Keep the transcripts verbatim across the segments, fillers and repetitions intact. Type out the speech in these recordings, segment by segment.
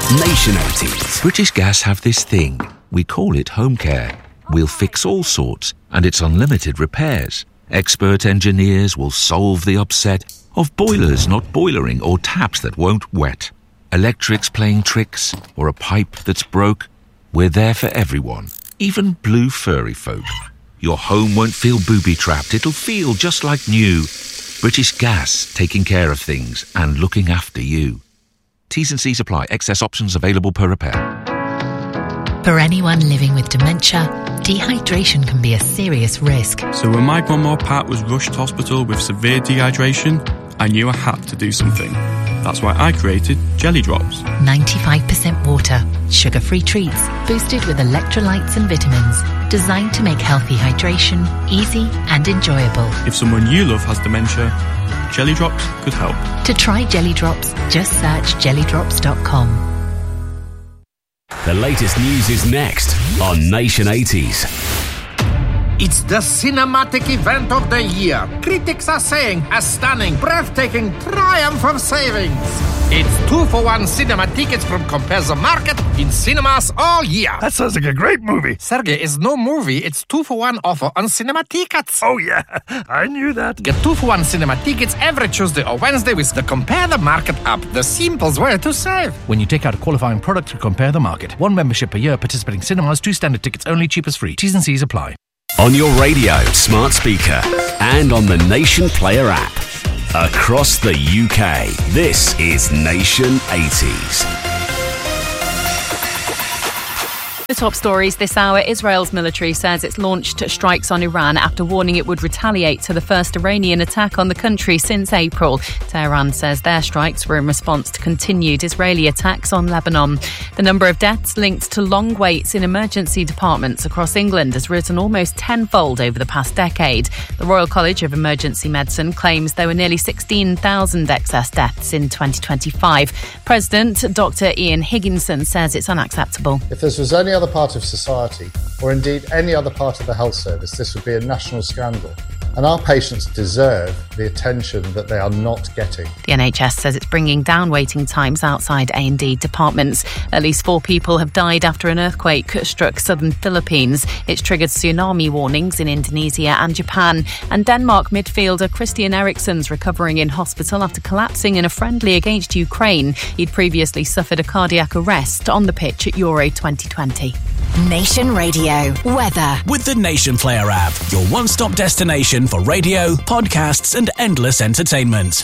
Nation eighties. British Gas have this thing. We call it home care. We'll fix all sorts, and it's unlimited repairs. Expert engineers will solve the upset of boilers not boilering or taps that won't wet. Electrics playing tricks, or a pipe that's broke. We're there for everyone, even blue furry folk. Your home won't feel booby-trapped. It'll feel just like new. British Gas, taking care of things and looking after you. T's and C's apply. Excess options available per repair. For anyone living with dementia, dehydration can be a serious risk. So when my grandma Pat was rushed to hospital with severe dehydration, I knew I had to do something. That's why I created Jelly Drops. ninety-five percent water, sugar-free treats, boosted with electrolytes and vitamins, designed to make healthy hydration easy and enjoyable. If someone you love has dementia, Jelly Drops could help. To try Jelly Drops, just search jelly drops dot com. The latest news is next on Nation eighties. It's the cinematic event of the year. Critics are saying a stunning, breathtaking triumph of savings. It's two for one cinema tickets from Compare the Market in cinemas all year. That sounds like a great movie. Sergey, it's no movie. It's two for one offer on cinema tickets. Oh, yeah. I knew that. Get two for one cinema tickets every Tuesday or Wednesday with the Compare the Market app. The simplest way to save. When you take out a qualifying product to Compare the Market. One membership per year, participating cinemas, two standard tickets only, cheapest free. T's and C's apply. On your radio, smart speaker, and on the Nation Player app. Across the U K, this is Nation eighties. The top stories this hour. Israel's military says it's launched strikes on Iran after warning it would retaliate to the first Iranian attack on the country since April. Tehran says their strikes were in response to continued Israeli attacks on Lebanon. The number of deaths linked to long waits in emergency departments across England has risen almost tenfold over the past decade. The Royal College of Emergency Medicine claims there were nearly sixteen thousand excess deaths in twenty twenty-five. President Doctor Ian Higginson says it's unacceptable. If this was any other part of society, or indeed any other part of the health service, this would be a national scandal. And our patients deserve the attention that they are not getting. The N H S says it's bringing down waiting times outside A and D departments. At least four people have died after an earthquake struck southern Philippines. It's triggered tsunami warnings in Indonesia and Japan. And Denmark midfielder Christian Eriksen's recovering in hospital after collapsing in a friendly against Ukraine. He'd previously suffered a cardiac arrest on the pitch at Euro twenty twenty. Nation Radio weather with the Nation Player app, your one-stop destination for radio, podcasts and endless entertainment.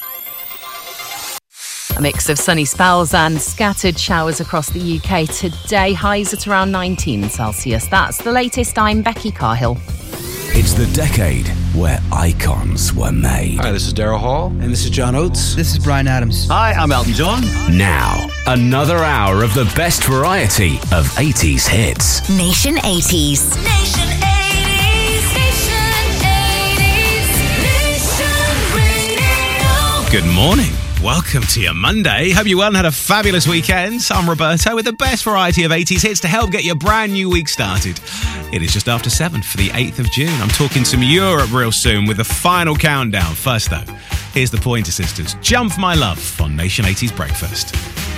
A mix of sunny spells and scattered showers across the U K today. Highs at around nineteen Celsius. That's the latest. I'm Becky Carhill. It's the decade where icons were made. Hi, this is Daryl Hall. And this is John Oates. This is Bryan Adams. Hi, I'm Elton John. Now, another hour of the best variety of eighties hits. Nation eighties. Nation eighties. Nation eighties. Nation Radio. Good morning. Welcome to your Monday. Hope you well and had a fabulous weekend. I'm Roberto with the best variety of eighties hits to help get your brand new week started. It is just after seven for the eighth of June. I'm talking some Europe real soon with the final countdown. First though, here's the Pointer Sisters. Jump My Love on Nation eighties Breakfast.